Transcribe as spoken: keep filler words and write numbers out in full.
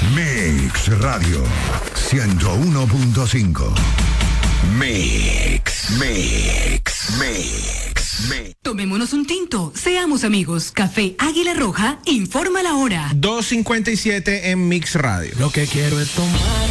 Mix Radio ciento uno punto cinco. Mix, Mix, Mix, Mix. Tomémonos un tinto, seamos amigos. Café Águila Roja informa la hora. dos cincuenta y siete en Mix Radio. Lo que quiero es tomar